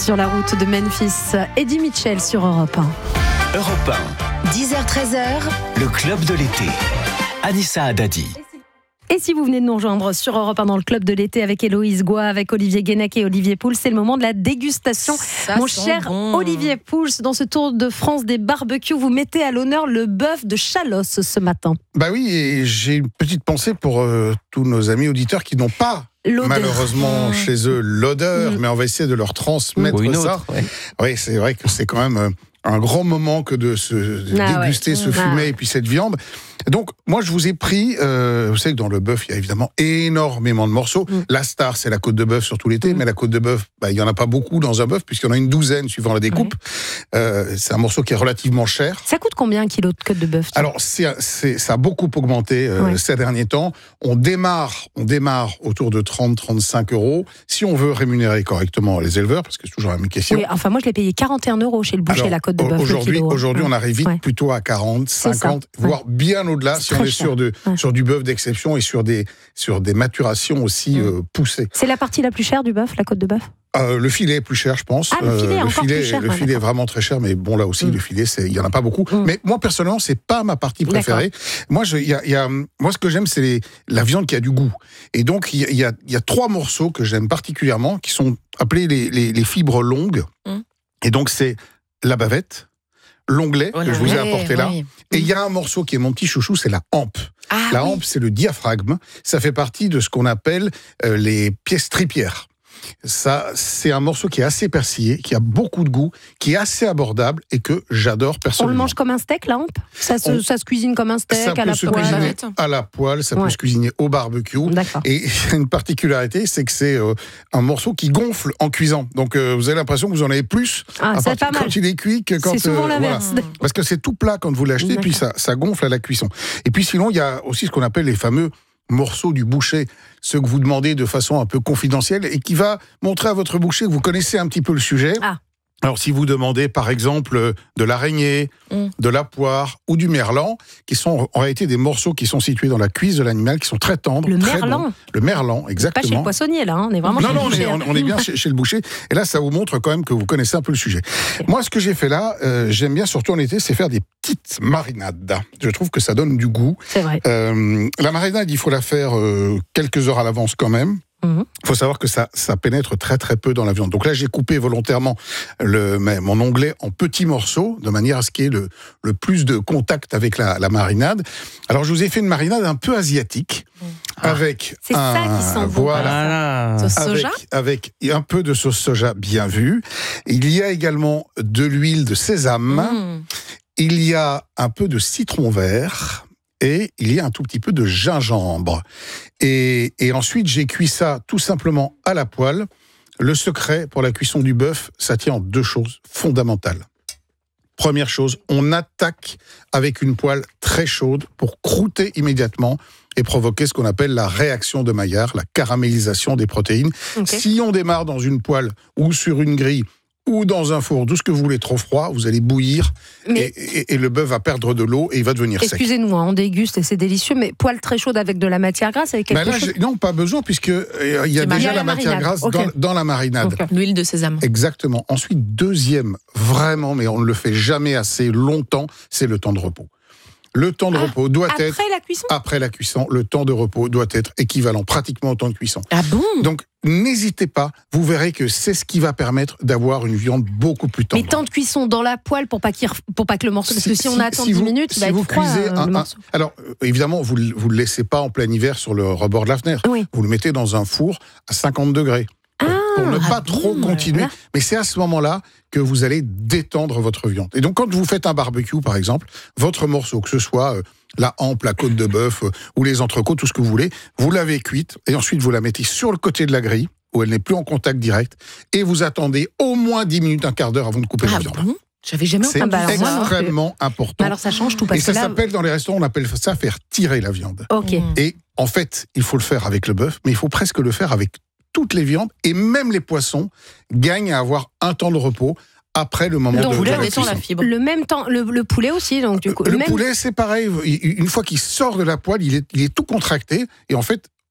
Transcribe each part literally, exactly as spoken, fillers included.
sur la route de Memphis. Eddie Mitchell sur Europe un. Europe un. dix heures treize heures. Le club de l'été. Anissa Haddadi. Et si vous venez de nous rejoindre sur Europe un dans le club de l'été avec Héloïse Goua, avec Olivier Guénec et Olivier Pouls, c'est le moment de la dégustation. Ça Mon sent cher bon. Olivier Pouls, dans ce tour de France des barbecues, vous mettez à l'honneur le bœuf de Chalosse ce matin. Bah oui, et j'ai une petite pensée pour euh, tous nos amis auditeurs qui n'ont pas L'odeur. malheureusement Mmh. chez eux l'odeur, Mmh. mais on va essayer de leur transmettre Ou une ça. autre, ouais. Oui, c'est vrai que c'est quand même euh, un grand moment que de se de Ah déguster ouais. ce Mmh. fumet Ah. et puis cette viande. Donc, moi, je vous ai pris, euh, vous savez que dans le bœuf, il y a évidemment énormément de morceaux. Mm. La star, c'est la côte de bœuf sur tout l'été, Mm. mais la côte de bœuf, bah, il y en a pas beaucoup dans un bœuf, puisqu'il y en a une douzaine suivant la découpe. Euh, c'est un morceau qui est relativement cher. Ça coûte combien un kilo de côte de bœuf? Alors, c'est, c'est, ça a beaucoup augmenté euh, Ouais. ces derniers temps. On démarre, on démarre autour de trente à trente-cinq euros. Si on veut rémunérer correctement les éleveurs, parce que c'est toujours la même question. Oui, enfin moi je l'ai payé quarante et un euros chez le boucher, Alors, la côte de bœuf. le Aujourd'hui, kilo. aujourd'hui on Ouais. arrive vite Ouais. plutôt à quarante, C'est cinquante, ça. voire bien au-delà C'est si on très est cher. sur, de, Ouais. sur du bœuf d'exception et sur des, sur des maturations aussi Mm. euh, poussées. C'est la partie la plus chère du bœuf, la côte de bœuf? Euh, le filet est plus cher, je pense. Ah, le filet est Euh, encore filet, plus cher, le ouais, filet est d'accord. vraiment très cher, mais bon, là aussi, Mm. le filet, c'est, il y en a pas beaucoup. Mm. Mais moi, personnellement, c'est pas ma partie préférée. Moi, je, il y a, il y a, moi, ce que j'aime, c'est les, la viande qui a du goût. Et donc, il y a, il y a, il y a trois morceaux que j'aime particulièrement, qui sont appelés les, les, les fibres longues. Mm. Et donc, c'est la bavette, l'onglet que je vous ai Ouais, apporté là. ouais. Et il y a un morceau qui est mon petit chouchou, c'est la hampe. Ah, La oui. hampe, c'est le diaphragme. Ça fait partie de ce qu'on appelle euh, les pièces tripières. Ça, c'est un morceau qui est assez persillé, qui a beaucoup de goût, qui est assez abordable et que j'adore On personnellement. le mange comme un steak, la hampe? ça se, On- ça se cuisine comme un steak, Ça à peut la se poêle? cuisiner bavette. à la poêle, ça Ouais. peut se cuisiner au barbecue. D'accord. Et il y a une particularité, c'est que c'est euh, un morceau qui gonfle en cuisant. Donc euh, vous avez l'impression que vous en avez plus Ah, à c'est partir- pas mal. quand il est cuit que quand... C'est souvent euh, l'inverse. voilà. Parce que c'est tout plat quand vous l'achetez, puis ça, ça gonfle à la cuisson. Et puis sinon, il y a aussi ce qu'on appelle les fameux morceaux du boucher, ceux que vous demandez de façon un peu confidentielle et qui va montrer à votre boucher que vous connaissez un petit peu le sujet. Ah. Alors si vous demandez par exemple de l'araignée, Mm. de la poire ou du merlan, qui sont en réalité des morceaux qui sont situés dans la cuisse de l'animal, qui sont très tendres. Le très merlan? bons. Le merlan, Pas exactement. chez le poissonnier, là, hein, on est vraiment Non, chez non, le on est, boucher. on, on est bien chez, chez le boucher. Et là, ça vous montre quand même que vous connaissez un peu le sujet. Ok. Moi, ce que j'ai fait là, euh, j'aime bien, surtout en été, c'est faire des petites marinades. Je trouve que ça donne du goût. C'est vrai. Euh, la marinade, il faut la faire euh, quelques heures à l'avance quand même. Mhm. Il faut savoir que ça, ça pénètre très très peu dans la viande. Donc là, j'ai coupé volontairement le, mais, mon onglet en petits morceaux, de manière à ce qu'il y ait le, le plus de contact avec la, la marinade. Alors, je vous ai fait une marinade un peu asiatique, avec C'est un, ça qui sent bon. voilà, Voilà. Sauce soja. avec, avec un peu de sauce soja bien vue. Il y a également de l'huile de sésame. Mmh. Il y a un peu de citron vert. Et il y a un tout petit peu de gingembre. Et, et ensuite, j'ai cuit ça tout simplement à la poêle. Le secret pour la cuisson du bœuf, ça tient en deux choses fondamentales. Première chose, on attaque avec une poêle très chaude pour croûter immédiatement et provoquer ce qu'on appelle la réaction de Maillard, la caramélisation des protéines. Ok. Si on démarre dans une poêle ou sur une grille ou dans un four, tout ce que vous voulez trop froid, vous allez bouillir Mais et, et- et le bœuf va perdre de l'eau et il va devenir sec. excusez-nous, hein, on déguste et c'est délicieux, mais poêle très chaude avec de la matière grasse, avec quelque Mais là, chose. j'ai- non, pas besoin, puisque euh, il y a C'est déjà marinade. la matière marinade, grasse ok. dans, dans la marinade. Ok. L'huile de sésame. Exactement. Ensuite, deuxième, vraiment, mais on ne le fait jamais assez longtemps, c'est le temps de repos. Le temps de Ah, repos doit Après être, la cuisson? après la cuisson, le temps de repos doit être équivalent pratiquement au temps de cuisson. Ah bon? Donc, n'hésitez pas, vous verrez que c'est ce qui va permettre d'avoir une viande beaucoup plus tendre. Mais temps de cuisson dans la poêle pour pas, qu'il ref- pour pas que le morceau. Parce que si, on attend si dix vous- minutes, il si va être vous froid, cuisez euh, un- le un- morceau. Alors, euh, évidemment, vous ne le laissez pas en plein hiver sur le rebord de la fenêtre. Oui. Vous le mettez dans un four à cinquante degrés. Pour, pour ne ah pas bon, trop continuer. voilà. Mais c'est à ce moment-là que vous allez détendre votre viande. Et donc, quand vous faites un barbecue, par exemple, votre morceau, que ce soit euh, la hampe, la côte de bœuf euh, ou les entrecôtes, tout ce que vous voulez, vous l'avez cuite et ensuite vous la mettez sur le côté de la grille où elle n'est plus en contact direct et vous attendez au moins dix minutes, un quart d'heure avant de couper la Ah viande. bon? J'avais jamais C'est entendu Ah bah alors moi, non plus. extrêmement important. Mais alors ça change tout Et parce ça que là. s'appelle, dans les restaurants, on appelle ça faire tirer la viande. Ok. Mmh. Et en fait, il faut le faire avec le bœuf, mais il faut presque le faire avec toutes les viandes, et même les poissons gagnent à avoir un temps de repos après le moment Le de, de poulet la détend cuisson. la fibre. Le même temps, le, le poulet aussi, donc du coup. Le même- poulet, c'est pareil. Il- Une fois qu'il sort de la poêle, il est, il est tout contracté, et en fait,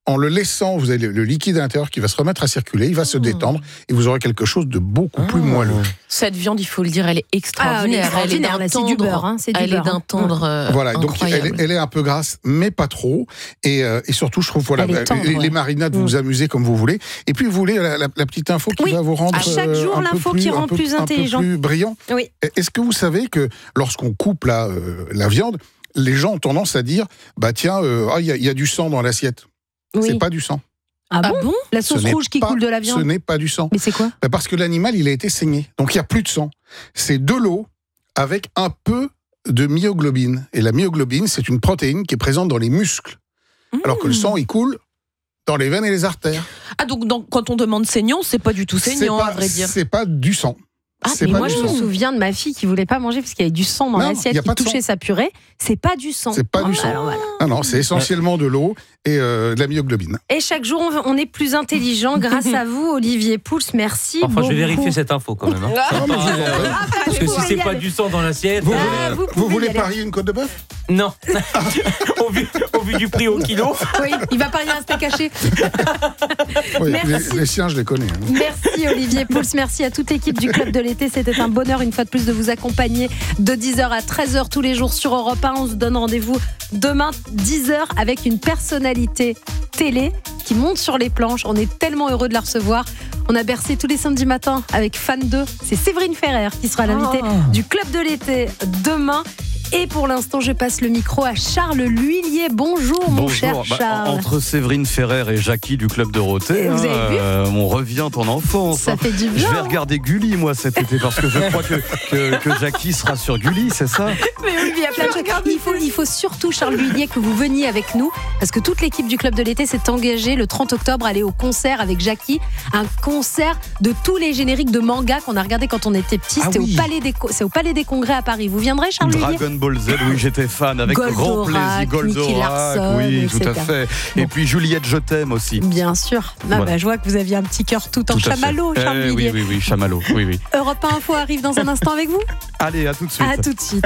en le laissant, vous avez le, le liquide à l'intérieur qui va se remettre à circuler, il va se détendre et vous aurez quelque chose de beaucoup plus moelleux. Cette viande, il faut le dire, elle est extraordinaire. Ah, elle est extraordinaire, elle est c'est du beurre. Hein, c'est du elle beurre, est d'un tendre euh, Voilà, donc incroyable. elle, elle est un peu grasse, mais pas trop. Et, euh, et surtout, je trouve, voilà, Elle est tendre, les, ouais. les marinades, vous Mm. vous amusez comme vous voulez. Et puis, vous voulez la, la, la petite info qui Oui, va vous rendre à chaque euh, jour, un peu l'info plus- qui rend un peu- plus un peu intelligent. plus brillant. Oui. Est-ce que vous savez que lorsqu'on coupe la, euh, la viande, les gens ont tendance à dire, bah tiens, euh, ah, il y, a- il y a du sang dans l'assiette. Oui. C'est pas du sang. Ah bon, Ah bon La Ce sauce n'est rouge qui pas- coule de la Ce viande. n'est pas du sang. Mais c'est quoi? Bah, parce que l'animal, il a été saigné. Donc, il n'y a plus de sang. C'est de l'eau avec un peu de myoglobine. Et la myoglobine, c'est une protéine qui est présente dans les muscles. Alors que le sang, il coule dans les veines et les artères. Ah, donc, donc quand on demande saignant, c'est pas du tout saignant, C'est pas- à vrai dire. C'est pas du sang. Ah, C'est mais pas moi, du je me sang. souviens de ma fille qui voulait pas manger parce qu'il y avait du sang dans Non, l'assiette y a qui pas de touchait sang. sa purée. C'est pas du sang. C'est pas du sang. Alors, voilà. Ah non, c'est essentiellement de l'eau et euh, de la myoglobine. Et chaque jour, on- on est plus intelligent grâce à vous, Olivier Pouls. Merci Enfin, je vais beaucoup. vérifier cette info quand même. hein. Ah, mais je vous en prie. Ah, bah, Parce que vous si pouvez c'est y pas aller. du sang dans l'assiette, Vous, euh, Ah, voulez, vous vous pouvez voulez y aller. parier une côte de bœuf? non. au, vu, au vu du prix au kilo. Oui, il va parier un steak haché. Oui, Merci. les, les siens, je les connais. hein. Merci Olivier Pouls, merci à toute l'équipe du Club de l'été. C'était un bonheur une fois de plus de vous accompagner de dix heures à treize heures tous les jours sur Europe un. On se donne rendez-vous demain dix heures avec une personnalité télé qui monte sur les planches. On est tellement heureux de la recevoir. On a bercé tous les samedis matins avec Fan deux. C'est Séverine Ferrer qui sera l'invitée Oh. du Club de l'été demain. Et pour l'instant, je passe le micro à Charles L'Huillier. Bonjour, mon cher Bonjour. Bah, Charles. entre Séverine Ferrer et Jackie du Club Dorothée, Vous avez vu euh, on revient en enfance. Ça hein. fait du Je bien. vais regarder Gulli, moi, cet été, parce que je crois que, que, que Jackie sera sur Gulli, c'est ça? Mais oui, il y a plein de choses. Il faut, il faut surtout, Charles L'Huillier, que vous veniez avec nous, parce que toute l'équipe du Club de l'été s'est engagée le trente octobre à aller au concert avec Jackie, un concert de tous les génériques de manga qu'on a regardé quand on était petit. Ah C'était oui. au Palais des Co- c'est au Palais des Congrès à Paris. Vous viendrez, Charles L'Huillier? Dragon Ball Z, oui, j'étais fan, avec grand Goldorak, plaisir. Nicky Goldorak, Larson, oui, et tout à cetera. fait. Et Bon. puis Juliette, je t'aime aussi. Bien sûr. Ah, Voilà. bah, je vois que vous aviez un petit cœur tout en Tout à fait. chamallow, Charles Eh, L'Huillier. oui, oui, oui, chamallow, oui, oui. Europe un Info arrive dans un instant avec vous. Allez, à tout de suite. À tout de suite.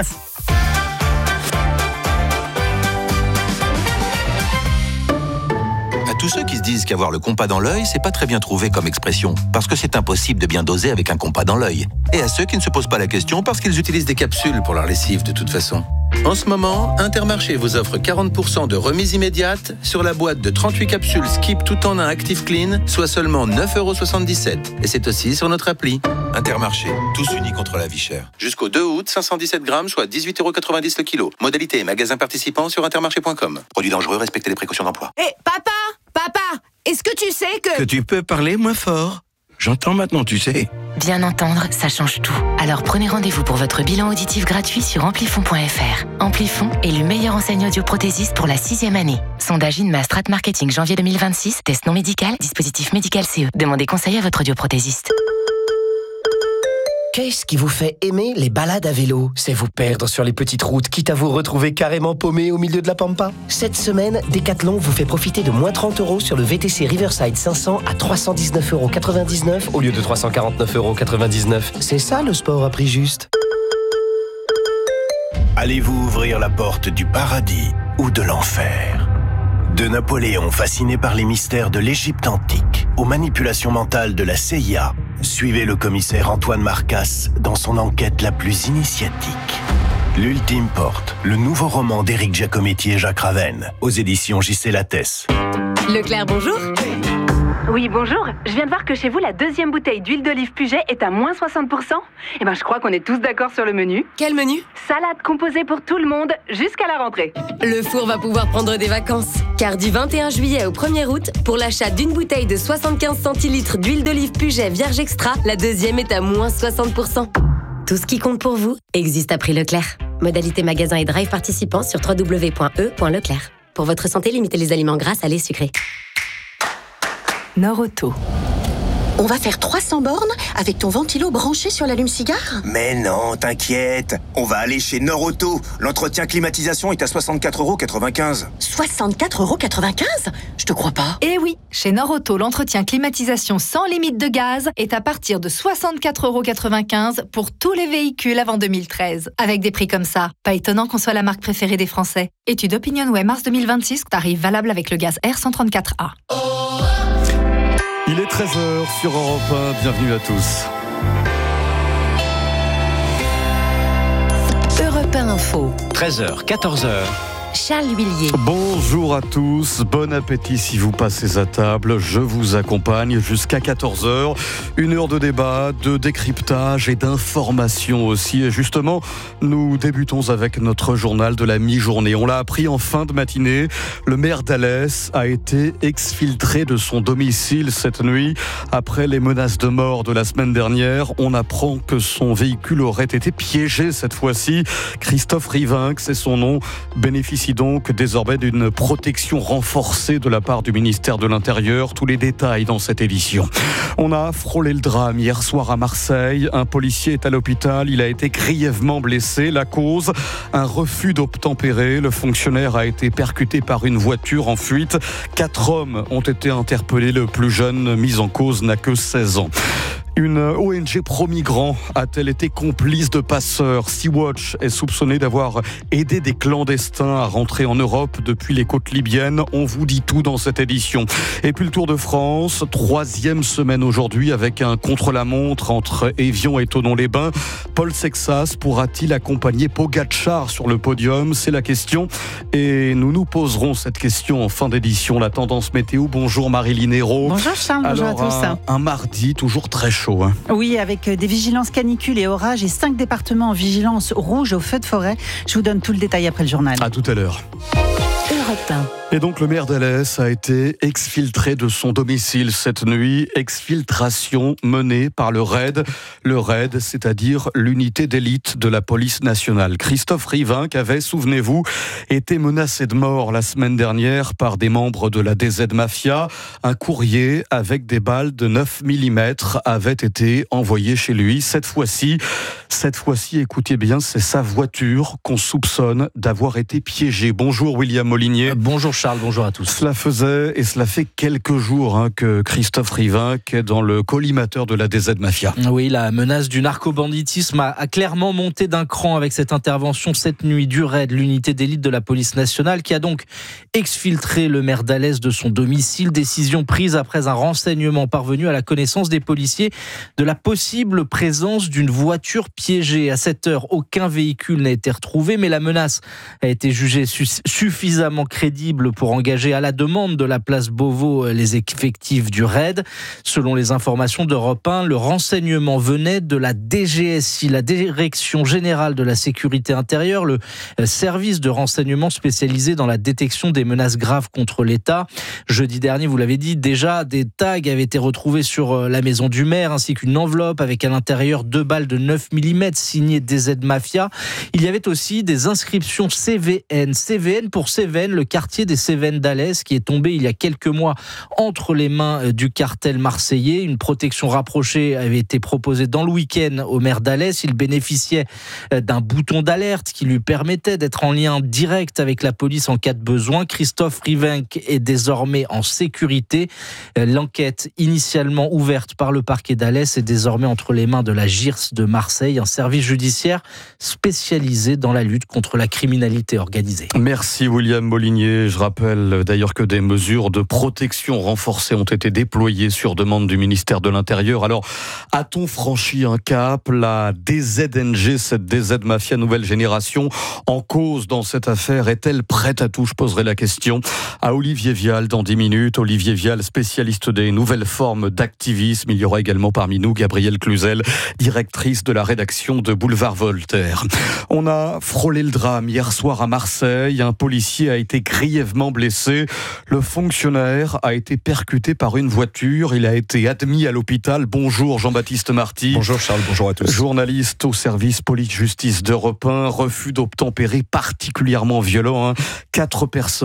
À tous ceux qui se disent qu'avoir le compas dans l'œil, c'est pas très bien trouvé comme expression, parce que c'est impossible de bien doser avec un compas dans l'œil. Et à ceux qui ne se posent pas la question parce qu'ils utilisent des capsules pour leur lessive de toute façon. En ce moment, Intermarché vous offre quarante pour cent de remise immédiate sur la boîte de trente-huit capsules Skip tout en un Active Clean, soit seulement neuf euros soixante-dix-sept. Et c'est aussi sur notre appli. Intermarché, tous unis contre la vie chère. Jusqu'au deux août, cinq cent dix-sept grammes, soit dix-huit euros quatre-vingt-dix le kilo. Modalité et magasin participant sur intermarché point com. Produit dangereux, respectez les précautions d'emploi. Hé, papa Papa Est-ce que tu sais que... Que tu peux parler moins fort. J'entends maintenant, tu sais. Bien entendre, ça change tout. Alors prenez rendez-vous pour votre bilan auditif gratuit sur amplifon point f r. Amplifon est le meilleur enseigne audioprothésiste pour la sixième année. Sondage INMA Strat Marketing janvier deux mille vingt-six, test non médical, dispositif médical C E. Demandez conseil à votre audioprothésiste. Qu'est-ce qui vous fait aimer les balades à vélo? C'est vous perdre sur les petites routes, quitte à vous retrouver carrément paumé au milieu de la pampa. Cette semaine, Decathlon vous fait profiter de moins trente euros sur le V T C Riverside cinq cents à trois cent dix-neuf euros quatre-vingt-dix-neuf au lieu de trois cent quarante-neuf euros quatre-vingt-dix-neuf. C'est ça le sport à prix juste. Allez-vous ouvrir la porte du paradis ou de l'enfer? De Napoléon fasciné par les mystères de l'Égypte antique aux manipulations mentales de la C I A, suivez le commissaire Antoine Marcas dans son enquête la plus initiatique. L'Ultime Porte, le nouveau roman d'Éric Giacometti et Jacques Ravenne, aux éditions J C Lattès. Leclerc, bonjour. Oui, bonjour. Je viens de voir que chez vous, la deuxième bouteille d'huile d'olive Puget est à moins soixante pour cent. Eh ben, je crois qu'on est tous d'accord sur le menu. Quel menu? Salade composée pour tout le monde jusqu'à la rentrée. Le four va pouvoir prendre des vacances. Car du vingt et un juillet au premier août, pour l'achat d'une bouteille de soixante-quinze centilitres d'huile d'olive Puget Vierge Extra, la deuxième est à moins soixante pour cent. Tout ce qui compte pour vous existe à prix Leclerc. Modalité magasin et drive participants sur w w w point e point leclerc. Pour votre santé, limitez les aliments gras, salés, sucrés. Nord Auto. On va faire trois cents bornes avec ton ventilo branché sur l'allume-cigare ? Mais non, t'inquiète. On va aller chez Norauto. L'entretien climatisation est à soixante-quatre euros quatre-vingt-quinze. soixante-quatre euros quatre-vingt-quinze ? Je te crois pas. Eh oui, chez Norauto, l'entretien climatisation sans limite de gaz est à partir de soixante-quatre euros quatre-vingt-quinze pour tous les véhicules avant deux mille treize. Avec des prix comme ça, pas étonnant qu'on soit la marque préférée des Français. Étude OpinionWay mars deux mille vingt-six, tarif valable avec le gaz R cent trente-quatre A. Il est treize heures sur Europe un, bienvenue à tous. Europe un Info. treize heures, quatorze heures. Charles Huillier. Bonjour à tous, bon appétit si vous passez à table. Je vous accompagne jusqu'à quatorze heures. Une heure de débat, de décryptage et d'information aussi. Et justement, nous débutons avec notre journal de la mi-journée. On l'a appris en fin de matinée. Le maire d'Alès a été exfiltré de son domicile cette nuit. Après les menaces de mort de la semaine dernière, on apprend que son véhicule aurait été piégé cette fois-ci. Christophe Rivinc, c'est son nom, bénéficie donc désormais d'une protection renforcée de la part du ministère de l'Intérieur. Tous les détails dans cette édition. On a frôlé le drame hier soir à Marseille. Un policier est à l'hôpital. Il a été grièvement blessé. La cause, un refus d'obtempérer. Le fonctionnaire a été percuté par une voiture en fuite. Quatre hommes ont été interpellés. Le plus jeune mis en cause n'a que seize ans. Une O N G pro-migrants a-t-elle été complice de passeurs ? Sea-Watch est soupçonné d'avoir aidé des clandestins à rentrer en Europe depuis les côtes libyennes. On vous dit tout dans cette édition. Et puis le Tour de France, troisième semaine aujourd'hui avec un contre-la-montre entre Évian et Thonon-les-Bains. Paul Sexas pourra-t-il accompagner Pogacar sur le podium ? C'est la question. Et nous nous poserons cette question en fin d'édition. La tendance météo. Bonjour Marie-Line Hérault. Bonjour Charles, bonjour Alors, à tous. Un, un mardi toujours très chaud. Hein. Oui, avec des vigilances canicules et orages et cinq départements en vigilance rouge au feu de forêt. Je vous donne tout le détail après le journal. À tout à l'heure. Et donc le maire d'Alès a été exfiltré de son domicile cette nuit. Exfiltration menée par le RAID. Le RAID, c'est-à-dire l'unité d'élite de la police nationale. Christophe Rivinc avait, souvenez-vous, été menacé de mort la semaine dernière par des membres de la D Z Mafia. Un courrier avec des balles de neuf millimètres avait été envoyé chez lui. Cette fois-ci, cette fois-ci, écoutez bien, c'est sa voiture qu'on soupçonne d'avoir été piégée. Bonjour William Molinier. Bonjour Charles, bonjour à tous. Cela faisait, et cela fait quelques jours hein, que Christophe Rivinc est dans le collimateur de la D Z Mafia. Oui, la menace du narco-banditisme a, a clairement monté d'un cran avec cette intervention cette nuit du RAID, l'unité d'élite de la police nationale, qui a donc exfiltré le maire d'Alès de son domicile. Décision prise après un renseignement parvenu à la connaissance des policiers de la possible présence d'une voiture piégée. À cette heure, aucun véhicule n'a été retrouvé, mais la menace a été jugée su- suffisamment crédible pour engager à la demande de la place Beauvau les effectifs du RAID. Selon les informations d'Europe un, le renseignement venait de la D G S I, la Direction Générale de la Sécurité Intérieure, le service de renseignement spécialisé dans la détection des menaces graves contre l'État. Jeudi dernier, vous l'avez dit, déjà des tags avaient été retrouvés sur la maison du maire, ainsi qu'une enveloppe avec à l'intérieur deux balles de neuf millimètres signées D Z Mafia. Il y avait aussi des inscriptions C V N. C V N pour Cévennes, le quartier des Cévennes d'Alès, qui est tombé il y a quelques mois entre les mains du cartel marseillais. Une protection rapprochée avait été proposée dans le week-end au maire d'Alès. Il bénéficiait d'un bouton d'alerte qui lui permettait d'être en lien direct avec la police en cas de besoin. Christophe Rivinc est désormais en sécurité. L'enquête initialement ouverte par le parquet d'Alès est désormais entre les mains de la G I R S de Marseille, un service judiciaire spécialisé dans la lutte contre la criminalité organisée. Merci William Molinier. Je rappelle d'ailleurs que des mesures de protection renforcées ont été déployées sur demande du ministère de l'Intérieur. Alors, a-t-on franchi un cap ? La D Z N G, cette D Z Mafia nouvelle génération, en cause dans cette affaire, est-elle prête à tout ? Je poserai la question à Olivier Vial dans dix minutes. Olivier Vial, spécialiste des nouvelles formes d'activisme. Il y aura également parmi nous Gabrielle Cluzel, directrice de la rédaction de Boulevard Voltaire. On a frôlé le drame hier soir à Marseille. Un policier a été grièvement blessé. Le fonctionnaire a été percuté par une voiture. Il a été admis à l'hôpital. Bonjour Jean-Baptiste Marty. Bonjour Charles, bonjour à tous. Journaliste au service police-justice d'Europe un. Refus d'obtempérer particulièrement violent. Hein. Quatre personnes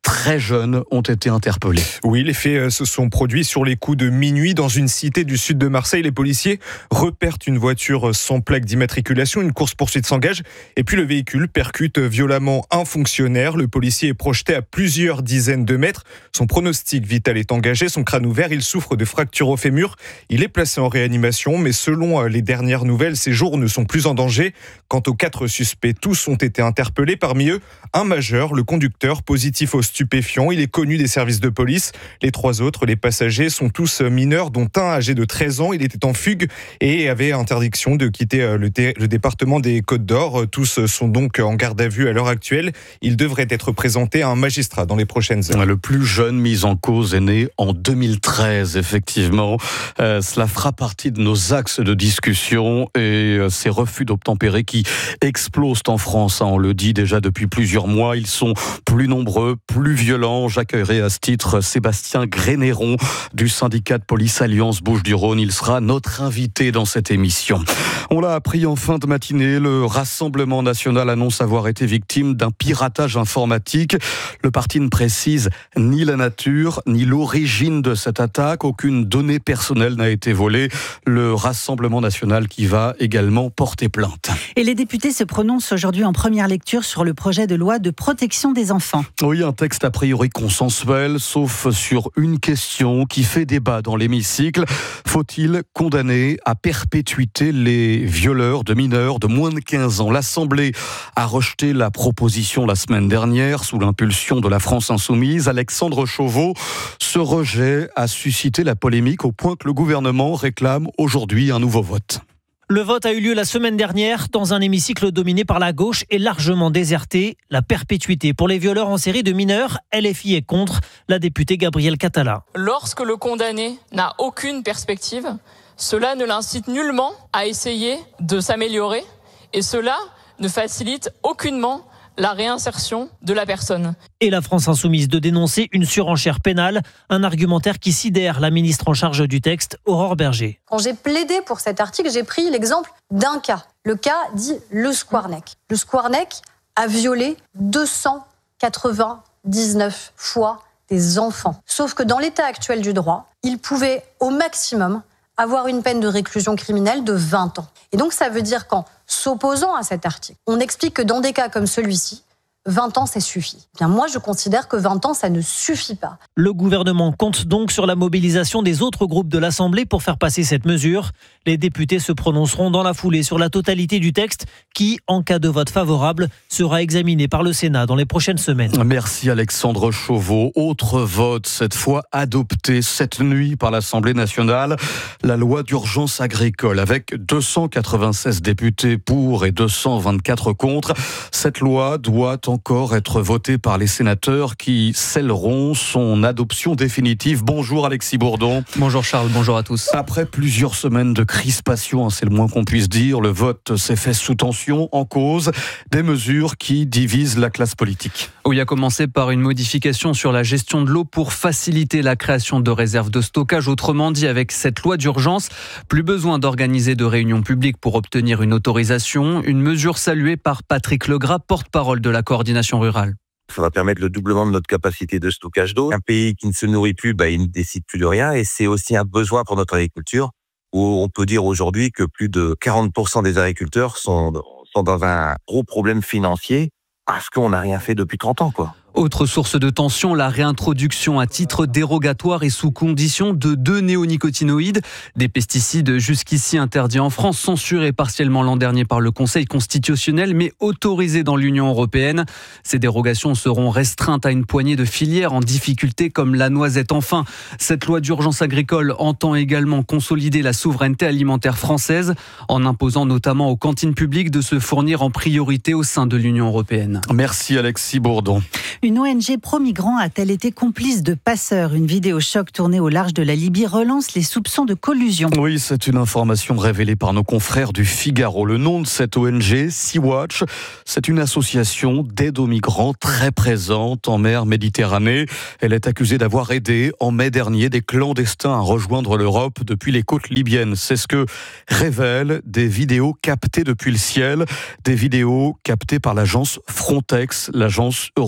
très jeunes ont été interpellés. Oui, les faits se sont produits sur les coups de minuit dans une cité du sud de Marseille. Les policiers repèrent une voiture sans plaque d'immatriculation, une course-poursuite s'engage et puis le véhicule percute violemment un fonctionnaire. Le policier est projeté à plusieurs dizaines de mètres. Son pronostic vital est engagé, son crâne ouvert, il souffre de fractures au fémur. Il est placé en réanimation, mais selon les dernières nouvelles, ses jours ne sont plus en danger. Quant aux quatre suspects, tous ont été interpellés. Parmi eux, un majeur, le conducteur, positif aux stupéfiants. Il est connu des services de police. Les trois autres, les passagers, sont tous mineurs, dont un âgé de treize ans. Il était en fugue et avait interdiction de quitter le, dé- le département des Côtes-d'Or. Tous sont donc en garde à vue à l'heure actuelle. Ils devraient être présentés à un magistrat dans les prochaines heures. Le plus jeune mis en cause est né en deux mille treize, effectivement. Euh, cela fera partie de nos axes de discussion et euh, ces refus d'obtempérer qui explosent en France. Hein, on le dit déjà depuis plusieurs mois. Ils sont plus nombreux, plus violents. J'accueillerai à ce titre Sébastien Grénéron du syndicat de police Alliance Bouches-du-Rhône. Il sera notre invité dans cette émission. On l'a appris en fin de matinée. Le Rassemblement national annonce avoir été victime d'un piratage informatique. Le parti ne précise ni la nature, ni l'origine de cette attaque. Aucune donnée personnelle n'a été volée. Le Rassemblement national qui va également porter plainte. Et les députés se prononcent aujourd'hui en première lecture sur le projet de loi de protection des enfants. Oui, un texte a priori consensuel, sauf sur une question qui fait débat dans l'hémicycle. Faut-il condamner à perpétuité les violeurs de mineurs de moins de quinze ans ? L'Assemblée a rejeté la proposition la semaine dernière sous l'impulsion de la France insoumise. Alexandre Chauveau, ce rejet a suscité la polémique au point que le gouvernement réclame aujourd'hui un nouveau vote. Le vote a eu lieu la semaine dernière dans un hémicycle dominé par la gauche et largement déserté. La perpétuité pour les violeurs en série de mineurs, L F I est contre. La députée Gabrielle Catala. Lorsque le condamné n'a aucune perspective, cela ne l'incite nullement à essayer de s'améliorer et cela ne facilite aucunement la réinsertion de la personne. Et la France insoumise de dénoncer une surenchère pénale, un argumentaire qui sidère la ministre en charge du texte, Aurore Berger. Quand j'ai plaidé pour cet article, j'ai pris l'exemple d'un cas. Le cas dit le Squarnec. Le Squarnec a violé deux cent quatre-vingt-dix-neuf fois des enfants. Sauf que dans l'état actuel du droit, il pouvait au maximum avoir une peine de réclusion criminelle de vingt ans. Et donc ça veut dire qu'en s'opposant à cet article, on explique que dans des cas comme celui-ci, vingt ans, ça suffit. Eh bien, moi, je considère que vingt ans, ça ne suffit pas. Le gouvernement compte donc sur la mobilisation des autres groupes de l'Assemblée pour faire passer cette mesure. Les députés se prononceront dans la foulée sur la totalité du texte qui, en cas de vote favorable, sera examiné par le Sénat dans les prochaines semaines. Merci Alexandre Chauveau. Autre vote, cette fois adopté cette nuit par l'Assemblée nationale, la loi d'urgence agricole avec deux cent quatre-vingt-seize députés pour et deux cent vingt-quatre contre. Cette loi doit encore être votée par les sénateurs qui scelleront son adoption définitive. Bonjour Alexis Bourdon. Bonjour Charles, bonjour à tous. Après plusieurs semaines de crispation, c'est le moins qu'on puisse dire, le vote s'est fait sous tension, en cause des mesures qui divisent la classe politique. Oui, à commencer par une modification sur la gestion de l'eau pour faciliter la création de réserves de stockage. Autrement dit, avec cette loi d'urgence, plus besoin d'organiser de réunions publiques pour obtenir une autorisation. Une mesure saluée par Patrick Legras, porte-parole de la coordination rurale. Ça va permettre le doublement de notre capacité de stockage d'eau. Un pays qui ne se nourrit plus, bah, il ne décide plus de rien. Et c'est aussi un besoin pour notre agriculture, où on peut dire aujourd'hui que plus de quarante pour cent des agriculteurs sont, sont dans un gros problème financier parce qu'on n'a rien fait depuis trente ans, quoi. Autre source de tension, la réintroduction à titre dérogatoire et sous condition de deux néonicotinoïdes, des pesticides jusqu'ici interdits en France, censurés partiellement l'an dernier par le Conseil constitutionnel, mais autorisés dans l'Union européenne. Ces dérogations seront restreintes à une poignée de filières en difficulté comme la noisette. Enfin, cette loi d'urgence agricole entend également consolider la souveraineté alimentaire française en imposant notamment aux cantines publiques de se fournir en priorité au sein de l'Union européenne. Merci Alexis Bourdon. Une O N G pro-migrants a-t-elle été complice de passeurs ? Une vidéo choc tournée au large de la Libye relance les soupçons de collusion. Oui, c'est une information révélée par nos confrères du Figaro. Le nom de cette O N G, Sea-Watch, c'est une association d'aide aux migrants très présente en mer Méditerranée. Elle est accusée d'avoir aidé en mai dernier des clandestins à rejoindre l'Europe depuis les côtes libyennes. C'est ce que révèlent des vidéos captées depuis le ciel, des vidéos captées par l'agence Frontex, l'agence européenne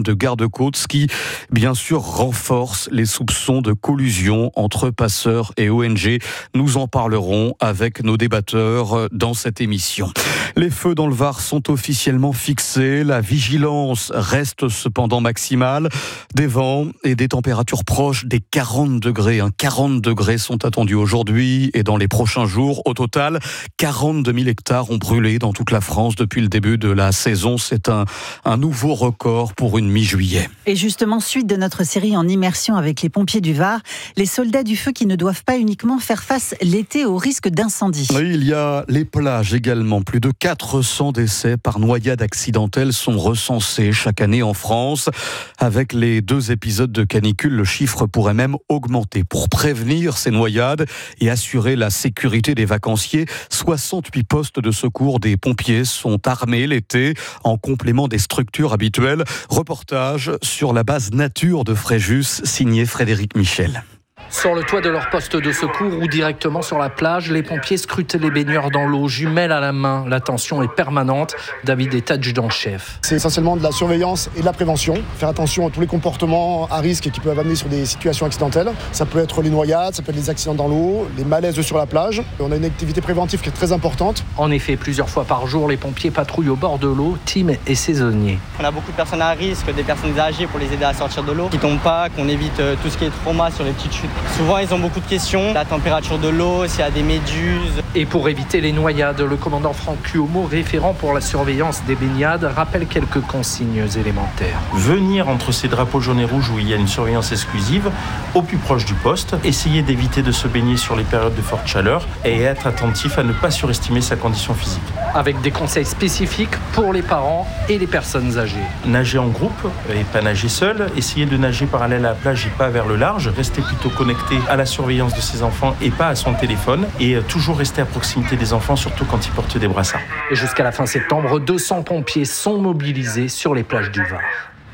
de garde-côtes, ce qui, bien sûr, renforce les soupçons de collusion entre passeurs et O N G. Nous en parlerons avec nos débatteurs dans cette émission. Les feux dans le Var sont officiellement fixés. La vigilance reste cependant maximale. Des vents et des températures proches des quarante degrés. Hein. quarante degrés sont attendus aujourd'hui et dans les prochains jours. Au total, quarante-deux mille hectares ont brûlé dans toute la France depuis le début de la saison. C'est un, un nouveau record pour une mi-juillet. Et justement, suite de notre série en immersion avec les pompiers du Var, les soldats du feu qui ne doivent pas uniquement faire face l'été au risque d'incendie. Oui, il y a les plages également. Plus de quatre cents décès par noyade accidentelle sont recensés chaque année en France. Avec les deux épisodes de canicule, le chiffre pourrait même augmenter. Pour prévenir ces noyades et assurer la sécurité des vacanciers, soixante-huit postes de secours des pompiers sont armés l'été en complément des structures habituelles. Reportage sur la base nature de Fréjus, signé Frédéric Michel. Sur le toit de leur poste de secours ou directement sur la plage, les pompiers scrutent les baigneurs dans l'eau, jumelles à la main. La tension est permanente. David est adjudant-chef. C'est essentiellement de la surveillance et de la prévention. Faire attention à tous les comportements à risque qui peuvent amener sur des situations accidentelles. Ça peut être les noyades, ça peut être les accidents dans l'eau, les malaises sur la plage. On a une activité préventive qui est très importante. En effet, plusieurs fois par jour, les pompiers patrouillent au bord de l'eau, team et saisonniers. On a beaucoup de personnes à risque, des personnes âgées pour les aider à sortir de l'eau, qui tombent pas, qu'on évite tout ce qui est trauma sur les petites chutes. Souvent, ils ont beaucoup de questions. La température de l'eau, s'il y a des méduses. Et pour éviter les noyades, le commandant Franck Cuomo, référent pour la surveillance des baignades, rappelle quelques consignes élémentaires. Venir entre ces drapeaux jaunes et rouges où il y a une surveillance exclusive, au plus proche du poste. Essayer d'éviter de se baigner sur les périodes de forte chaleur et être attentif à ne pas surestimer sa condition physique. Avec des conseils spécifiques pour les parents et les personnes âgées. Nager en groupe et pas nager seul. Essayer de nager parallèle à la plage et pas vers le large. Rester plutôt connecté à la surveillance de ses enfants et pas à son téléphone. Et toujours rester à proximité des enfants, surtout quand ils portent des brassards. Et jusqu'à la fin septembre, deux cents pompiers sont mobilisés sur les plages du Var.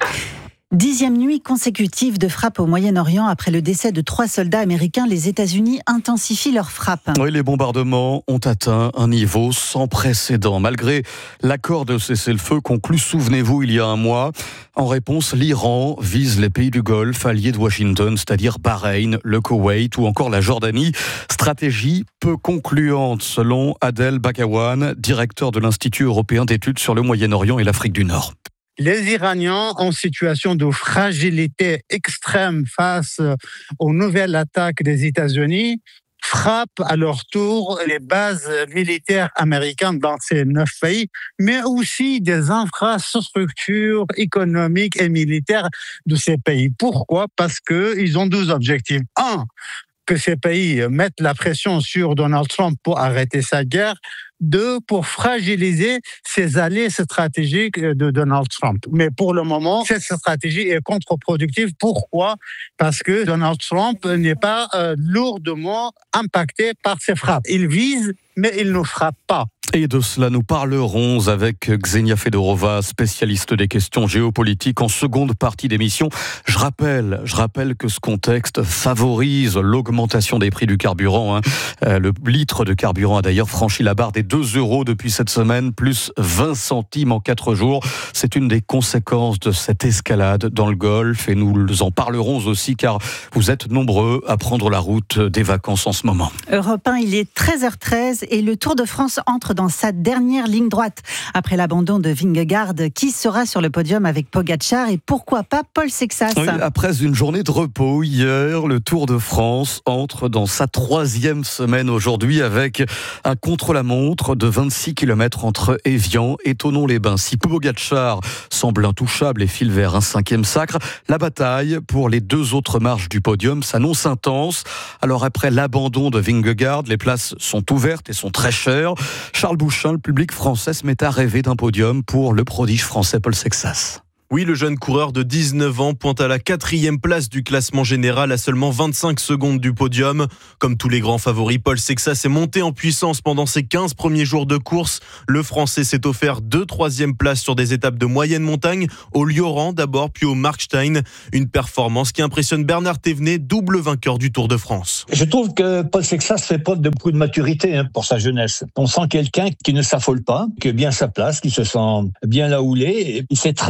Dixième nuit consécutive de frappe au Moyen-Orient après le décès de trois soldats américains. Les États-Unis intensifient leurs frappes. Oui, les bombardements ont atteint un niveau sans précédent. Malgré l'accord de cessez-le-feu conclu, souvenez-vous, il y a un mois, en réponse, l'Iran vise les pays du Golfe, alliés de Washington, c'est-à-dire Bahreïn, le Koweït ou encore la Jordanie. Stratégie peu concluante, selon Adel Bakawan, directeur de l'Institut européen d'études sur le Moyen-Orient et l'Afrique du Nord. Les Iraniens en situation de fragilité extrême face aux nouvelles attaques des États-Unis frappent à leur tour les bases militaires américaines dans ces neuf pays, mais aussi des infrastructures économiques et militaires de ces pays. Pourquoi ? Parce qu'ils ont deux objectifs. Un, que ces pays mettent la pression sur Donald Trump pour arrêter sa guerre. Deux, pour fragiliser ses alliés stratégiques de Donald Trump. Mais pour le moment, cette stratégie est contre-productive. Pourquoi ? Parce que Donald Trump n'est pas euh, lourdement impacté par ces frappes. Il vise, mais il ne frappe pas. Et de cela, nous parlerons avec Ksenia Fedorova, spécialiste des questions géopolitiques, en seconde partie d'émission. Je rappelle, je rappelle que ce contexte favorise l'augmentation des prix du carburant. Hein. Euh, le litre de carburant a d'ailleurs franchi la barre des deux euros depuis cette semaine, plus vingt centimes en quatre jours. C'est une des conséquences de cette escalade dans le Golfe et nous en parlerons aussi car vous êtes nombreux à prendre la route des vacances en ce moment. Europe un, il est treize heures treize et le Tour de France entre dans sa dernière ligne droite. Après l'abandon de Vingegaard, qui sera sur le podium avec Pogacar et pourquoi pas Paul Sexas ? Oui, après une journée de repos hier, le Tour de France entre dans sa troisième semaine aujourd'hui avec un contre-la-montre de vingt-six kilomètres entre Évian et Thonon-les-Bains. Si Pogacar semble intouchable et file vers un cinquième sacre, la bataille pour les deux autres marches du podium s'annonce intense. Alors après l'abandon de Vingegaard, les places sont ouvertes et sont très chères. Charles Bouchin, le public français se met à rêver d'un podium pour le prodige français Paul Sexas. Oui, le jeune coureur de dix-neuf ans pointe à la quatrième place du classement général à seulement vingt-cinq secondes du podium. Comme tous les grands favoris, Paul Sexas est monté en puissance pendant ses quinze premiers jours de course. Le Français s'est offert deux troisièmes places sur des étapes de moyenne montagne, au Lioran d'abord, puis au Markstein. Une performance qui impressionne Bernard Thévenet, double vainqueur du Tour de France. Je trouve que Paul Sexas fait preuve de beaucoup de maturité hein, pour sa jeunesse. On sent quelqu'un qui ne s'affole pas, qui est bien à sa place, qui se sent bien là où il est. Il sait très bien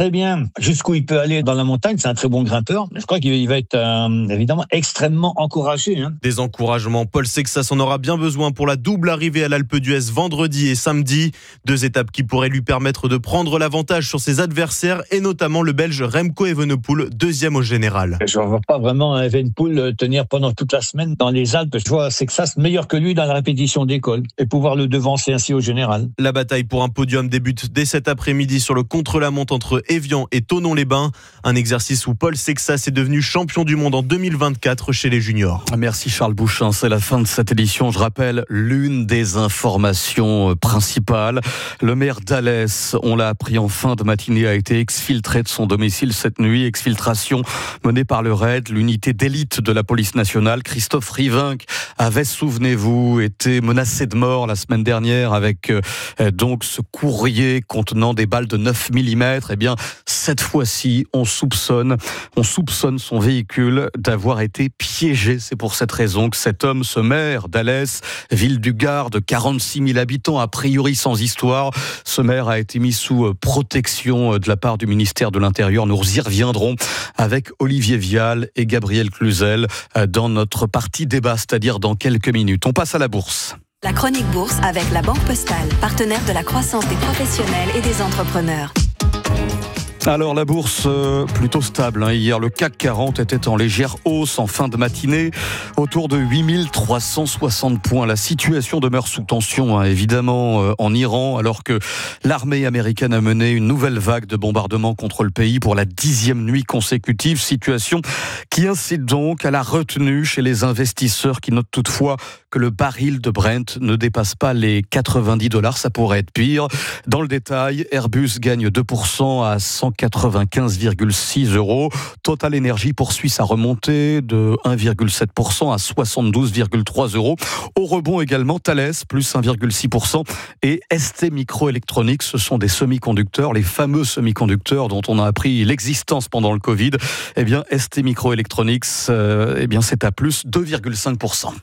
jusqu'où il peut aller dans la montagne. C'est un très bon grimpeur. Je crois qu'il va être euh, évidemment extrêmement encouragé. Hein. Des encouragements. Paul Sexas en aura bien besoin pour la double arrivée à l'Alpe d'Huez vendredi et samedi. Deux étapes qui pourraient lui permettre de prendre l'avantage sur ses adversaires et notamment le Belge Remco Evenepoel, deuxième au général. Je ne vois pas vraiment Evenepoel tenir pendant toute la semaine dans les Alpes. Je vois Sexas meilleur que lui dans la répétition d'école et pouvoir le devancer ainsi au général. La bataille pour un podium débute dès cet après-midi sur le contre-la-montre entre Évian et Thonon-les-Bains. Un exercice où Paul Sexas est devenu champion du monde en deux mille vingt-quatre chez les juniors. Merci Charles Bouchin, c'est la fin de cette édition. Je rappelle l'une des informations principales. Le maire d'Alès, on l'a appris en fin de matinée, a été exfiltré de son domicile cette nuit. Exfiltration menée par le R A I D, l'unité d'élite de la police nationale. Christophe Rivinc avait, souvenez-vous, été menacé de mort la semaine dernière avec euh, donc ce courrier contenant des balles de neuf millimètres. Eh bien, cette fois-ci, on soupçonne, on soupçonne son véhicule d'avoir été piégé. C'est pour cette raison que cet homme, ce maire d'Alès, ville du Gard de quarante-six mille habitants, a priori sans histoire, ce maire a été mis sous protection de la part du ministère de l'Intérieur. Nous y reviendrons avec Olivier Vial et Gabriel Cluzel dans notre partie débat, c'est-à-dire dans quelques minutes. On passe à la bourse. La chronique bourse avec la Banque Postale, partenaire de la croissance des professionnels et des entrepreneurs. Alors la bourse euh, plutôt stable. Hein. Hier, le C A C quarante était en légère hausse en fin de matinée, autour de huit mille trois cent soixante points. La situation demeure sous tension, hein, évidemment, euh, en Iran, alors que l'armée américaine a mené une nouvelle vague de bombardements contre le pays pour la dixième nuit consécutive. Situation qui incite donc à la retenue chez les investisseurs qui notent toutefois que le baril de Brent ne dépasse pas les quatre-vingt-dix dollars. Ça pourrait être pire. Dans le détail, Airbus gagne deux pour cent à cent quatre-vingt-quinze virgule six euros. Total Energy poursuit sa remontée de un virgule sept pour cent à soixante-douze virgule trois euros. Au rebond également, Thales, plus un virgule six pour cent. Et S T Microelectronics, ce sont des semi-conducteurs, les fameux semi-conducteurs dont on a appris l'existence pendant le Covid. Eh bien, S T Microelectronics, euh, eh bien, c'est à plus deux virgule cinq pour cent.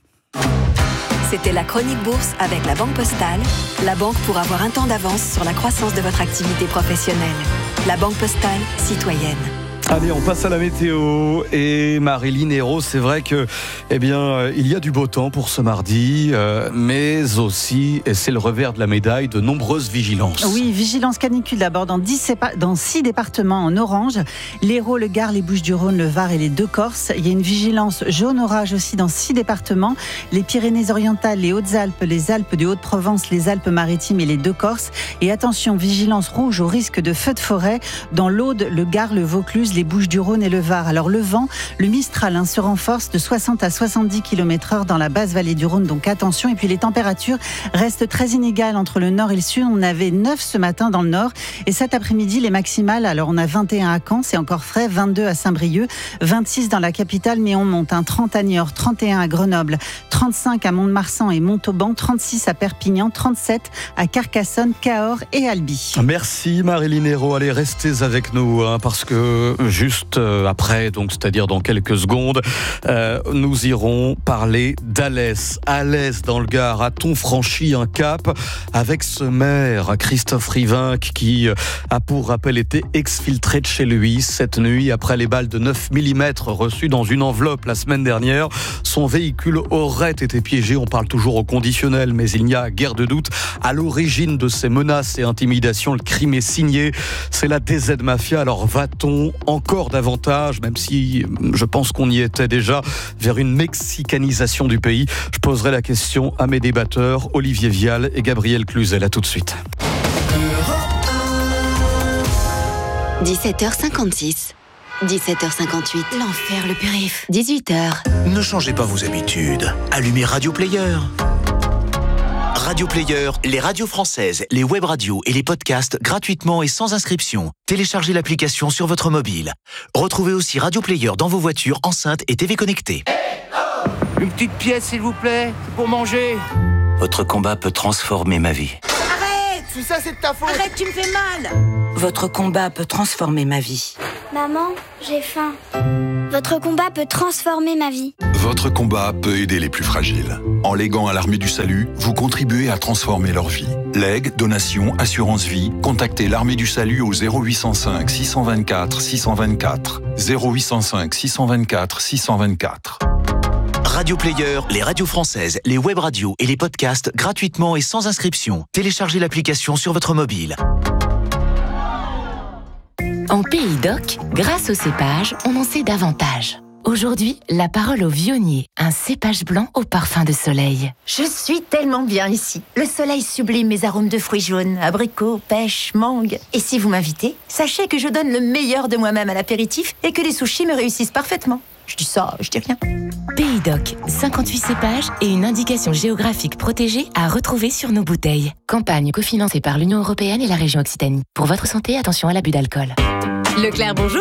C'était la chronique bourse avec la Banque Postale, la banque pour avoir un temps d'avance sur la croissance de votre activité professionnelle. La Banque Postale, citoyenne. Allez, on passe à la météo et Marilyn Hérault, c'est vrai que, eh bien, il y a du beau temps pour ce mardi, euh, mais aussi, et c'est le revers de la médaille, de nombreuses vigilances. Oui, vigilance canicule d'abord dans, dix, dans six départements en orange, l'Hérault, le Gard, les Bouches-du-Rhône, le Var et les Deux-Corses. Il y a une vigilance jaune-orage aussi dans six départements, les Pyrénées-Orientales, les Hautes-Alpes, les Alpes de Haute-Provence, les Alpes-Maritimes et les Deux-Corses. Et attention, vigilance rouge au risque de feux de forêt dans l'Aude, le Gard, le Vaucluse, les Bouches-du-Rhône et le Var. Alors le vent, le Mistral hein, se renforce de soixante à soixante-dix kilomètres heure dans la basse vallée du Rhône, donc attention. Et puis les températures restent très inégales entre le nord et le sud. On avait neuf ce matin dans le nord et cet après-midi les maximales, alors on a vingt et un à Caen, c'est encore frais, vingt-deux à Saint-Brieuc, vingt-six dans la capitale, mais on monte un trente à Niort, trente et un à Grenoble, trente-cinq à Mont-de-Marsan et Montauban, trente-six à Perpignan, trente-sept à Carcassonne, Cahors et Albi. Merci Marilyn Hérault, allez restez avec nous hein, parce que juste après, donc c'est-à-dire dans quelques secondes, euh, nous irons parler d'Alès. Alès dans le Gard, a-t-on franchi un cap avec ce maire Christophe Rivinc qui a pour rappel été exfiltré de chez lui cette nuit après les balles de neuf millimètres reçues dans une enveloppe la semaine dernière. Son véhicule aurait été piégé, on parle toujours au conditionnel, mais il n'y a guère de doute. À l'origine de ces menaces et intimidations, le crime est signé, c'est la D Z Mafia. Alors va-t-on encore davantage, même si je pense qu'on y était déjà, vers une mexicanisation du pays? Je poserai la question à mes débatteurs, Olivier Vial et Gabriel Cluzel. À tout de suite. dix-sept heures cinquante-six. dix-sept heures cinquante-huit. L'enfer, le périph'. dix-huit heures. Ne changez pas vos habitudes. Allumez Radio Player. Radio Player, les radios françaises, les web radios et les podcasts gratuitement et sans inscription. Téléchargez l'application sur votre mobile. Retrouvez aussi Radio Player dans vos voitures, enceintes et T V connectées. Une petite pièce, s'il vous plaît, pour manger. Votre combat peut transformer ma vie. Arrête! Tout ça, c'est de ta faute! Arrête, tu me fais mal! Votre combat peut transformer ma vie. Maman, j'ai faim. Votre combat peut transformer ma vie. Votre combat peut aider les plus fragiles. En léguant à l'Armée du Salut, vous contribuez à transformer leur vie. Legs, donations, assurance vie, contactez l'Armée du Salut au zéro huit cent cinq six cent vingt-quatre six cent vingt-quatre. zéro huit cent cinq six cent vingt-quatre six cent vingt-quatre. Radio Player, les radios françaises, les web radios et les podcasts gratuitement et sans inscription. Téléchargez l'application sur votre mobile. En Pays d'Oc, grâce au cépage, on en sait davantage. Aujourd'hui, la parole au vionnier, un cépage blanc au parfum de soleil. Je suis tellement bien ici. Le soleil sublime mes arômes de fruits jaunes, abricots, pêche, mangue. Et si vous m'invitez, sachez que je donne le meilleur de moi-même à l'apéritif et que les sushis me réussissent parfaitement. Je dis ça, je dis rien. Pays d'Oc, cinquante-huit cépages et une indication géographique protégée à retrouver sur nos bouteilles. Campagne cofinancée par l'Union européenne et la région Occitanie. Pour votre santé, attention à l'abus d'alcool. Leclerc, bonjour.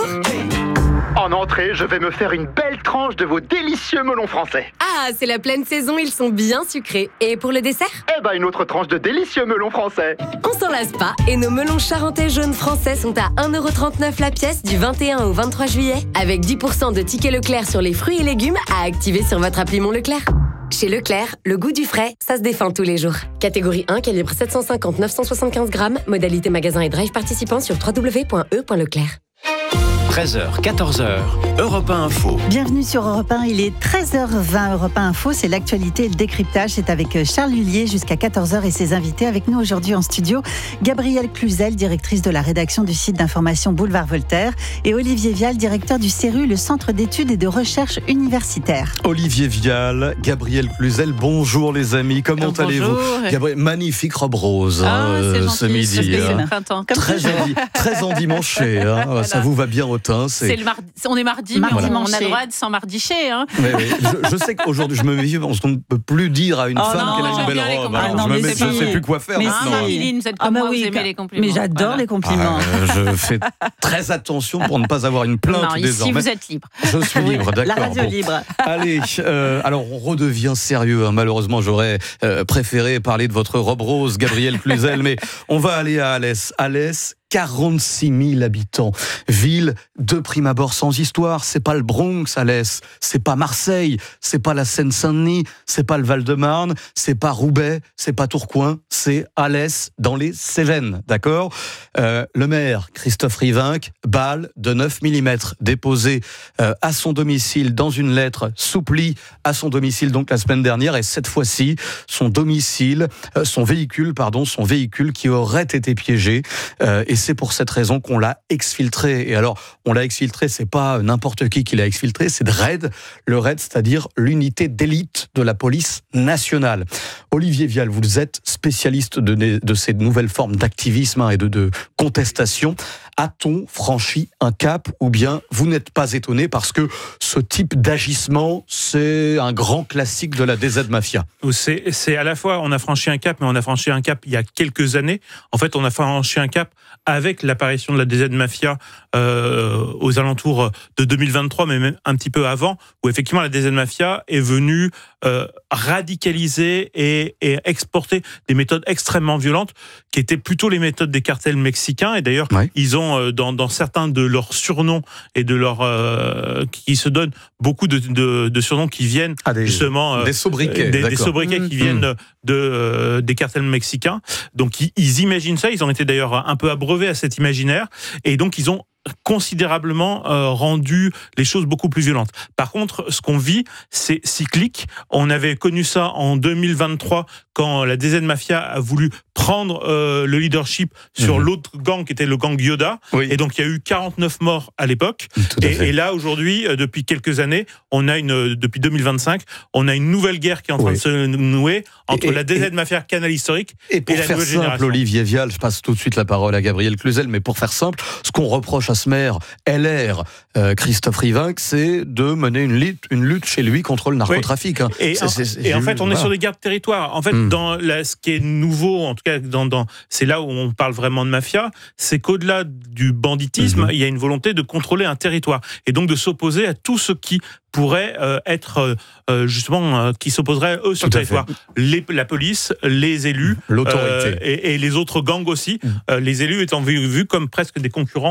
En entrée, je vais me faire une belle tranche de vos délicieux melons français. Ah, c'est la pleine saison, ils sont bien sucrés. Et pour le dessert ? Eh ben, une autre tranche de délicieux melons français. On s'en lasse pas, et nos melons charentais jaunes français sont à un euro trente-neuf la pièce du vingt et un au vingt-trois juillet, avec dix pour cent de tickets Leclerc sur les fruits et légumes à activer sur votre appli Mon Leclerc. Chez Leclerc, le goût du frais, ça se défend tous les jours. Catégorie un, calibre sept cent cinquante neuf cent soixante-quinze grammes, modalité magasin et drive participant sur w w w point e point leclerc. treize heures, quatorze heures, Europe un Info. Bienvenue sur Europe un, il est treize heures vingt. Europe un Info, c'est l'actualité et le décryptage. C'est avec Charles Lullier jusqu'à quatorze heures et ses invités. Avec nous aujourd'hui en studio, Gabrielle Cluzel, directrice de la rédaction du site d'information Boulevard Voltaire, et Olivier Vial, directeur du C E R U, le Centre d'études et de recherche universitaire. Olivier Vial, Gabrielle Cluzel, bonjour les amis, comment bonjour. allez-vous? Gabrielle, magnifique robe rose ah, hein, euh, ce midi. C'est le printemps. Comme très, endi- très endimanché, hein, voilà. Ça vous va bien au teint. C'est... C'est le mardi, on est mardi, mardi mais on, manché. on a le droit de s'en mardicher. Hein. Oui, oui. Je, je sais qu'aujourd'hui, je me méfie parce qu'on ne peut plus dire à une oh femme non, qu'elle a une belle robe. Ah, Alors, non, je me mets, pas... je sais plus quoi faire mais maintenant. Ah, Marilyn, vous êtes comme ah, bah moi, oui, vous aimez les compliments. Mais j'adore voilà. les compliments. Ah, je fais très attention pour ne pas avoir une plainte non, ici, désormais. vous êtes libre. Je suis libre, d'accord. La radio bon. libre. Allez, euh, alors on redevient sérieux. Hein. Malheureusement, j'aurais euh, préféré parler de votre robe rose, Gabrielle Cluzel, mais on va aller à Alès. Alès, quarante-six mille habitants. Ville de prime abord sans histoire. C'est pas le Bronx, Alès. C'est pas Marseille. C'est pas la Seine-Saint-Denis. C'est pas le Val-de-Marne. C'est pas Roubaix. C'est pas Tourcoing. C'est Alès dans les Cévennes. D'accord? euh, Le maire, Christophe Rivinc, balle de neuf millimètres déposée euh, à son domicile dans une lettre souplie à son domicile donc la semaine dernière. Et cette fois-ci, son domicile, euh, son véhicule, pardon, son véhicule qui aurait été piégé. Euh, et c'est pour cette raison qu'on l'a exfiltré. Et alors, on l'a exfiltré, c'est pas n'importe qui qui l'a exfiltré, c'est le R A I D. Le R A I D, c'est-à-dire l'unité d'élite de la police nationale. Olivier Vial, vous êtes spécialiste de, de ces nouvelles formes d'activisme hein, et de, de contestation. A-t-on franchi un cap ou bien vous n'êtes pas étonné parce que ce type d'agissement, c'est un grand classique de la D Z Mafia? C'est, c'est à la fois, on a franchi un cap, mais on a franchi un cap il y a quelques années. En fait, on a franchi un cap avec l'apparition de la D Z Mafia euh, aux alentours de deux mille vingt-trois, mais même un petit peu avant, où effectivement la D Z Mafia est venue euh, radicaliser et, et exporter des méthodes extrêmement violentes, qui étaient plutôt les méthodes des cartels mexicains. Et d'ailleurs, ouais. ils ont Dans, dans certains de leurs surnoms et de leurs euh, qui se donnent beaucoup de, de, de surnoms qui viennent ah, des, justement des sobriquets, des, des sobriquets mmh. qui viennent mmh. de euh, des cartels mexicains. Donc ils, ils imaginent ça. Ils ont été d'ailleurs un peu abreuvés à cet imaginaire et donc ils ont considérablement euh, rendu les choses beaucoup plus violentes. Par contre, ce qu'on vit, c'est cyclique. On avait connu ça en deux mille vingt-trois quand la D Z Mafia a voulu prendre euh, le leadership sur mmh. l'autre gang qui était le gang Yoda. Oui. Et donc il y a eu quarante-neuf morts à l'époque. Et, et là aujourd'hui, euh, depuis quelques années, on a une euh, depuis deux mille vingt-cinq, on a une nouvelle guerre qui est en train oui. de se nouer entre et, la D Z et, Mafia Canal historique et, pour et la faire nouvelle simple, génération. Olivier Vial, je passe tout de suite la parole à Gabrielle Cluzel, mais pour faire simple, ce qu'on reproche à ce maire L R, euh, Christophe Rivinc, c'est de mener une lutte, une lutte chez lui contre le narcotrafic. Oui. Hein. Et, c'est, en, c'est, c'est, et en fait, on voilà. est sur des guerres de territoire. En fait, mm. dans la, ce qui est nouveau, en tout cas, dans, dans, c'est là où on parle vraiment de mafia, c'est qu'au-delà du banditisme, mm-hmm. il y a une volonté de contrôler un territoire et donc de s'opposer à tout ce qui pourrait euh, être euh, justement euh, qui s'opposerait eux sur le territoire. Les, la police, les élus, l'autorité euh, et, et les autres gangs aussi. Mmh. Euh, les élus étant vus, vus comme presque des concurrents à part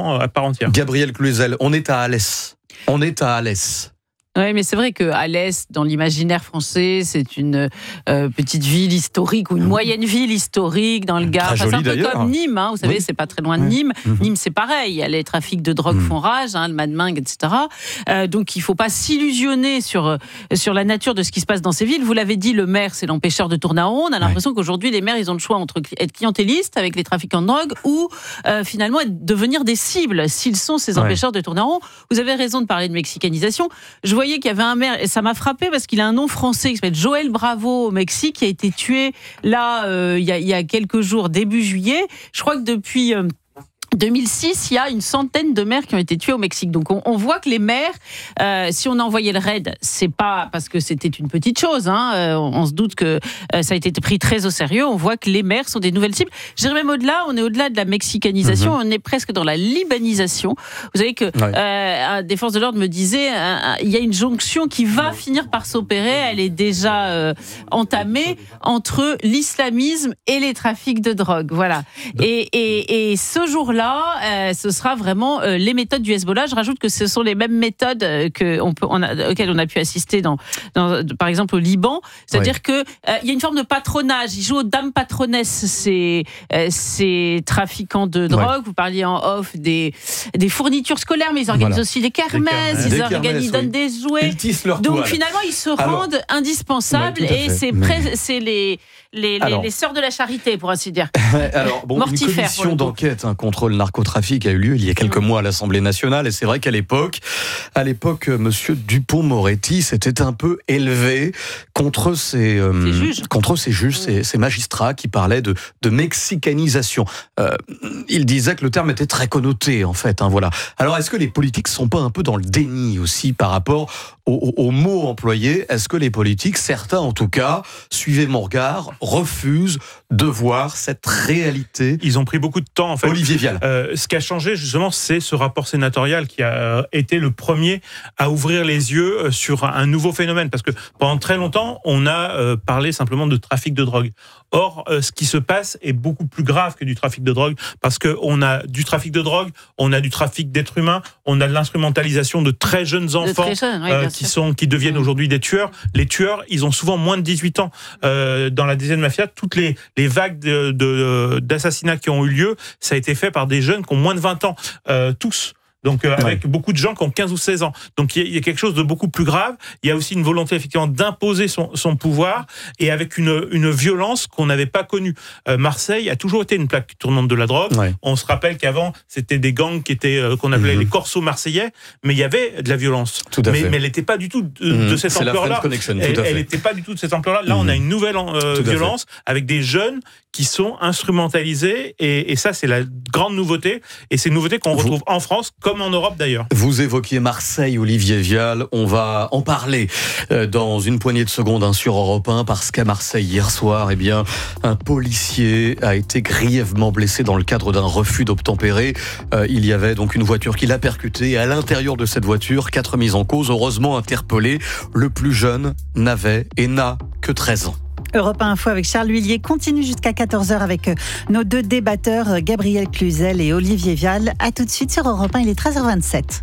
entière. Gabriel Cluzel, on est à Alès. On est à Alès. Oui, mais c'est vrai que Alès, dans l'imaginaire français, c'est une euh, petite ville historique ou une moyenne ville historique dans le Gard. Enfin, c'est un peu d'ailleurs. Comme Nîmes, hein, vous savez, oui. c'est pas très loin de Nîmes. Mmh. Nîmes, c'est pareil, les trafics de drogue mmh. font rage, hein, le Mad-Ming, et cetera. Euh, donc, il faut pas s'illusionner sur sur la nature de ce qui se passe dans ces villes. Vous l'avez dit, le maire, c'est l'empêcheur de tourner en rond. On a l'impression ouais. qu'aujourd'hui, les maires, ils ont le choix entre être clientélistes avec les trafiquants de drogue ou euh, finalement devenir des cibles s'ils sont ces empêcheurs ouais. de tourner en rond. Vous avez raison de parler de mexicanisation. Je voyais qu'il y avait un maire, et ça m'a frappé parce qu'il a un nom français qui s'appelle Joël Bravo au Mexique, qui a été tué là euh, il, y a, il y a quelques jours, début juillet. Je crois que depuis euh, deux mille six, il y a une centaine de maires qui ont été tués au Mexique. Donc on, on voit que les maires, euh, si on a envoyé le raid, c'est pas parce que c'était une petite chose. Hein, euh, on, on se doute que euh, ça a été pris très au sérieux. On voit que les maires sont des nouvelles cibles. Je dirais même au-delà, on est au-delà de la mexicanisation, mm-hmm. on est presque dans la libanisation. Vous savez que ouais. euh, des forces de l'ordre me disait, euh, il y a une jonction qui va finir par s'opérer. Elle est déjà euh, entamée entre l'islamisme et les trafics de drogue. Voilà. Et, et, et ce jour-là, Euh, ce sera vraiment euh, les méthodes du Hezbollah. Je rajoute que ce sont les mêmes méthodes euh, que on peut, on a, auxquelles on a pu assister dans, dans, par exemple au Liban. C'est-à-dire ouais. que euh, il y a une forme de patronage. Ils jouent aux dames patronesses, ces, euh, ces trafiquants de drogue. Ouais. Vous parliez en off des, des fournitures scolaires, mais ils organisent voilà. aussi des kermesses, ils, organisent, ils donnent oui. des jouets. Ils Donc toile. Finalement, ils se rendent Alors, indispensables ouais, et c'est, mais... pré- c'est les Les, les, les sœurs de la charité, pour ainsi dire. Alors, bon, une commission d'enquête hein, contre le narcotrafic a eu lieu il y a quelques mmh. mois à l'Assemblée nationale, et c'est vrai qu'à l'époque, à l'époque, Monsieur Dupond-Moretti s'était un peu élevé contre ces, euh, ces juges, contre ces, juges mmh. ces, ces magistrats qui parlaient de, de mexicanisation. Euh, il disait que le terme était très connoté, en fait. Hein, voilà. Alors, est-ce que les politiques sont pas un peu dans le déni aussi par rapport aux, aux mots employés ? Est-ce que les politiques, certains en tout cas, suivez mon regard, refusent de voir cette réalité? Ils ont pris beaucoup de temps, en fait. Olivier Vial. Euh, ce qui a changé, justement, c'est ce rapport sénatorial qui a été le premier à ouvrir les yeux sur un nouveau phénomène. Parce que pendant très longtemps, on a euh, parlé simplement de trafic de drogue. Or, euh, ce qui se passe est beaucoup plus grave que du trafic de drogue, parce qu'on a du trafic de drogue, on a du trafic d'êtres humains, on a de l'instrumentalisation de très jeunes enfants très jeunes, oui, euh, qui, sont, qui deviennent aujourd'hui des tueurs. Les tueurs, ils ont souvent moins de dix-huit ans. Euh, dans la dizaine mafia, toutes les, les vagues de, de, d'assassinats qui ont eu lieu, ça a été fait par des jeunes qui ont moins de vingt ans, euh, tous. Donc euh, avec ouais. beaucoup de gens qui ont quinze ou seize ans. Donc il y, y a quelque chose de beaucoup plus grave. Il y a aussi une volonté effectivement d'imposer son, son pouvoir, et avec une, une violence qu'on n'avait pas connue. Euh, Marseille a toujours été une plaque tournante de la drogue. Ouais. On se rappelle qu'avant c'était des gangs qui étaient euh, qu'on appelait mmh. les corsos marseillais, mais il y avait de la violence. Tout à mais, fait. mais elle n'était pas du tout de, mmh. de cette C'est ampleur-là. Elle n'était pas du tout de cette ampleur-là. Là, mmh. on a une nouvelle euh, violence avec des jeunes qui sont instrumentalisés, et, et ça c'est la grande nouveauté, et c'est une nouveauté qu'on Vous... retrouve en France comme en Europe d'ailleurs. Vous évoquiez Marseille, Olivier Vial, on va en parler dans une poignée de secondes hein, sur Europe un, parce qu'à Marseille hier soir, eh bien, un policier a été grièvement blessé dans le cadre d'un refus d'obtempérer. Euh, il y avait donc une voiture qui l'a percuté, et à l'intérieur de cette voiture, quatre mises en cause, heureusement interpellés. Le plus jeune n'avait et n'a que treize ans. Europe un Info avec Charles Huillier continue jusqu'à quatorze heures avec nos deux débatteurs, Gabriel Cluzel et Olivier Vial. A tout de suite sur Europe un, il est treize heures vingt-sept.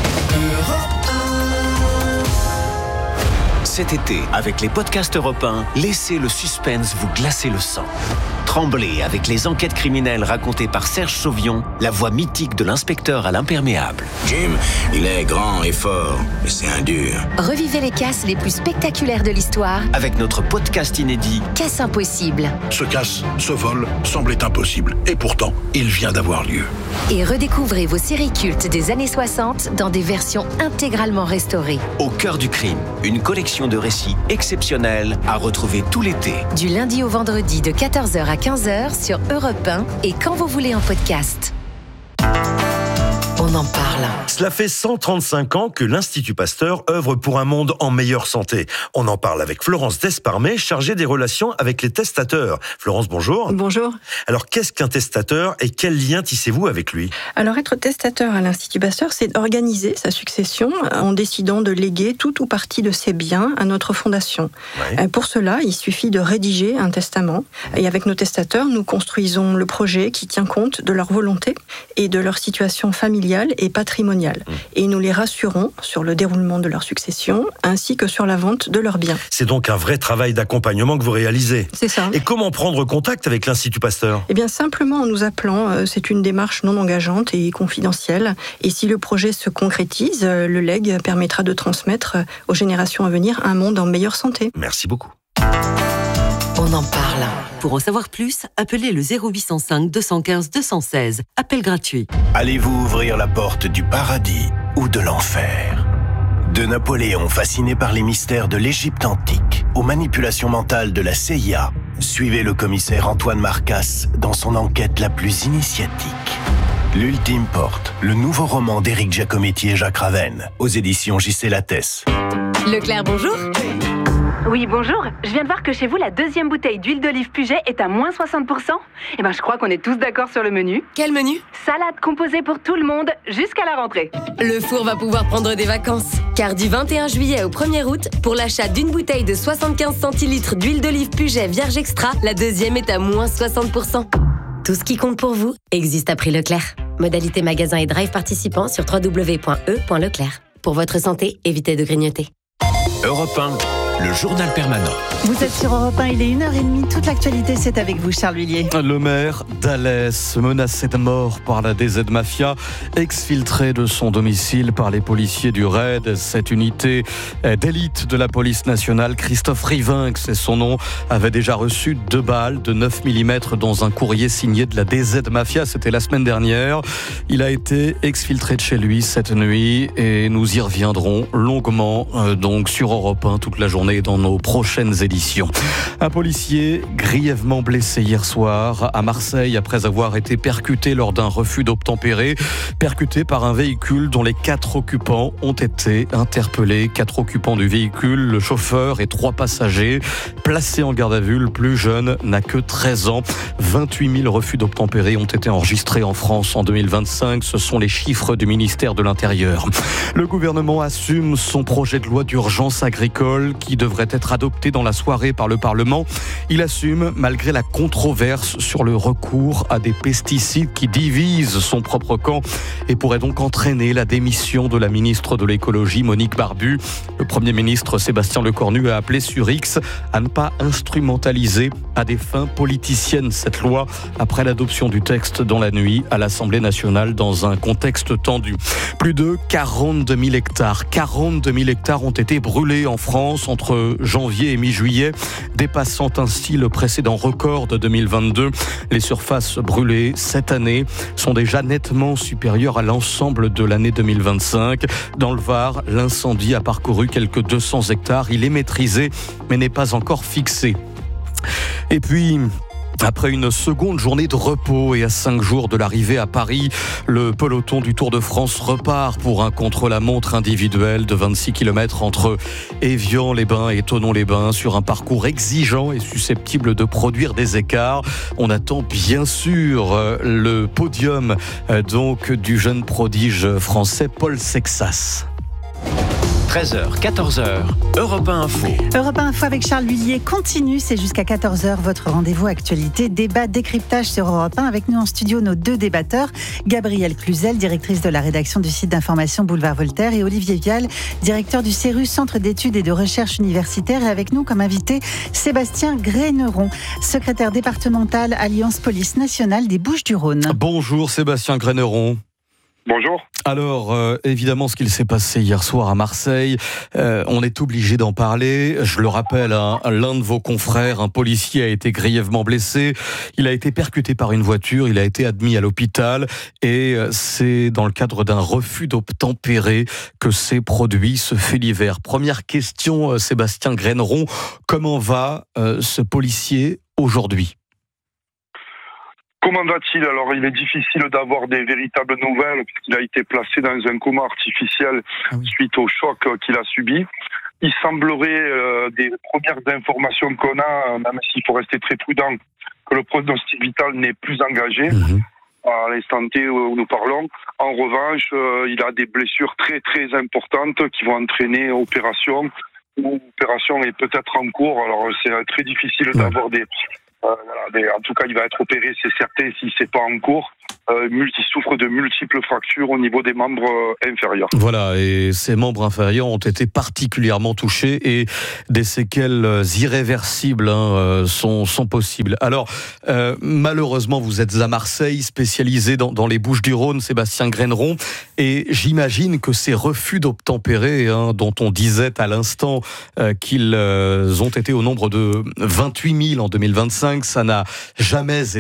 Cet été, avec les podcasts Europe un, laissez le suspense vous glacer le sang. Tremblez avec les enquêtes criminelles racontées par Serge Sauvion, la voix mythique de l'inspecteur à l'imperméable. Jim, il est grand et fort, mais c'est un dur. Revivez les casses les plus spectaculaires de l'histoire avec notre podcast inédit Casse impossible. Ce casse, ce vol, semblait impossible, et pourtant, il vient d'avoir lieu. Et redécouvrez vos séries cultes des années soixante dans des versions intégralement restaurées. Au cœur du crime, une collection de récits exceptionnels à retrouver tout l'été. Du lundi au vendredi de quatorze heures à quinze heures sur Europe un, et quand vous voulez en podcast. On en parle. Cela fait cent trente-cinq ans que l'Institut Pasteur œuvre pour un monde en meilleure santé. On en parle avec Florence Desparmet, chargée des relations avec les testateurs. Florence, bonjour. Bonjour. Alors, qu'est-ce qu'un testateur et quel lien tissez-vous avec lui ? Alors, être testateur à l'Institut Pasteur, c'est organiser sa succession en décidant de léguer tout ou partie de ses biens à notre fondation. Ouais. Pour cela, il suffit de rédiger un testament. Et avec nos testateurs, nous construisons le projet qui tient compte de leur volonté et de leur situation familiale familiale et patrimoniale. Et nous les rassurons sur le déroulement de leur succession ainsi que sur la vente de leurs biens. C'est donc un vrai travail d'accompagnement que vous réalisez. C'est ça. Et comment prendre contact avec l'Institut Pasteur ? Eh bien, simplement en nous appelant. C'est une démarche non engageante et confidentielle. Et si le projet se concrétise, le legs permettra de transmettre aux générations à venir un monde en meilleure santé. Merci beaucoup. On en parle. Pour en savoir plus, appelez le zéro huit cent cinq deux cent quinze deux cent seize. Appel gratuit. Allez-vous ouvrir la porte du paradis ou de l'enfer ? De Napoléon fasciné par les mystères de l'Égypte antique aux manipulations mentales de la C I A, suivez le commissaire Antoine Marcas dans son enquête la plus initiatique. L'Ultime Porte, le nouveau roman d'Éric Giacometti et Jacques Ravenne, aux éditions J C Lattès. Leclerc, bonjour. Oui, bonjour. Je viens de voir que chez vous, la deuxième bouteille d'huile d'olive Puget est à moins soixante pour cent. Eh ben, je crois qu'on est tous d'accord sur le menu. Quel menu ? Salade composée pour tout le monde jusqu'à la rentrée. Le four va pouvoir prendre des vacances. Car du vingt et un juillet au premier août, pour l'achat d'une bouteille de soixante-quinze centilitres d'huile d'olive Puget Vierge Extra, la deuxième est à moins soixante pour cent. Tout ce qui compte pour vous existe à prix Leclerc. Modalité magasin et drive participants sur w w w point e point leclerc. Pour votre santé, évitez de grignoter. Europe un, le journal permanent. Vous êtes sur Europe un, il est une heure trente. Toute l'actualité, c'est avec vous, Charles Huillier. Le maire d'Alès, menacé de mort par la D Z Mafia, exfiltré de son domicile par les policiers du RAID. Cette unité d'élite de la police nationale, Christophe Rivinc, c'est son nom, avait déjà reçu deux balles de neuf millimètres dans un courrier signé de la D Z Mafia. C'était la semaine dernière. Il a été exfiltré de chez lui cette nuit et nous y reviendrons longuement euh, donc sur Europe un toute la journée dans nos prochaines éditions. Un policier grièvement blessé hier soir à Marseille après avoir été percuté lors d'un refus d'obtempérer, percuté par un véhicule dont les quatre occupants ont été interpellés. Quatre occupants du véhicule, le chauffeur et trois passagers, placés en garde à vue. Le plus jeune n'a que treize ans. vingt-huit mille refus d'obtempérer ont été enregistrés en France en deux mille vingt-cinq. Ce sont les chiffres du ministère de l'Intérieur. Le gouvernement assume son projet de loi d'urgence agricole qui devrait être adopté dans la soirée par le Parlement. Il assume, malgré la controverse sur le recours à des pesticides qui divisent son propre camp et pourrait donc entraîner la démission de la ministre de l'écologie, Monique Barbu. Le Premier ministre Sébastien Lecornu a appelé sur X à ne pas instrumentaliser à des fins politiciennes cette loi après l'adoption du texte dans la nuit à l'Assemblée nationale dans un contexte tendu. Plus de quarante-deux mille hectares, quarante-deux mille hectares ont été brûlés en France entre janvier et mi-juillet, dépassant ainsi le précédent record de deux mille vingt-deux. Les surfaces brûlées cette année sont déjà nettement supérieures à l'ensemble de l'année deux mille vingt-cinq. Dans le Var, l'incendie a parcouru quelques deux cents hectares. Il est maîtrisé, mais n'est pas encore fixé. Et puis... Après une seconde journée de repos et à cinq jours de l'arrivée à Paris, le peloton du Tour de France repart pour un contre-la-montre individuel de vingt-six kilomètres entre Évian-les-Bains et Thonon-les-Bains sur un parcours exigeant et susceptible de produire des écarts. On attend bien sûr le podium donc du jeune prodige français Paul Sexas. treize heures, quatorze heures, Europe un Info. Europe un Info avec Charles Huillier continue, c'est jusqu'à quatorze heures, votre rendez-vous actualité, débat, décryptage sur Europe un. Avec nous en studio, nos deux débatteurs, Gabrielle Cluzel, directrice de la rédaction du site d'information Boulevard Voltaire, et Olivier Vial, directeur du C E R U, Centre d'études et de recherche universitaire. Et avec nous comme invité, Sébastien Graineron, secrétaire départemental Alliance Police Nationale des Bouches-du-Rhône. Bonjour Sébastien Graineron. Bonjour. Alors, euh, évidemment, ce qu'il s'est passé hier soir à Marseille, euh, on est obligé d'en parler. Je le rappelle, hein, l'un de vos confrères, un policier, a été grièvement blessé. Il a été percuté par une voiture, il a été admis à l'hôpital et c'est dans le cadre d'un refus d'obtempérer que s'est produit ce fait divers. Première question, Sébastien Graineron, comment va euh, ce policier aujourd'hui ? Comment va-t-il ? Alors, il est difficile d'avoir des véritables nouvelles puisqu'il a été placé dans un coma artificiel suite au choc qu'il a subi. Il semblerait, euh, des premières informations qu'on a, même s'il faut rester très prudent, que le pronostic vital n'est plus engagé mmh. à l'instant T où nous parlons. En revanche, euh, il a des blessures très très importantes qui vont entraîner opération. L'opération est peut-être en cours, alors c'est très difficile d'avoir des... Euh, voilà, en tout cas, il va être opéré, c'est certain, si c'est pas en cours. euh, multi, souffre de multiples fractures au niveau des membres euh, inférieurs. Voilà, et ces membres inférieurs ont été particulièrement touchés et des séquelles irréversibles hein, sont, sont possibles. Alors, euh, malheureusement, vous êtes à Marseille, spécialisé dans, dans les Bouches-du-Rhône, Sébastien Graineron, et j'imagine que ces refus d'obtempérer, hein, dont on disait à l'instant euh, qu'ils euh, ont été au nombre de vingt-huit mille en deux mille vingt-cinq, ça n'a jamais été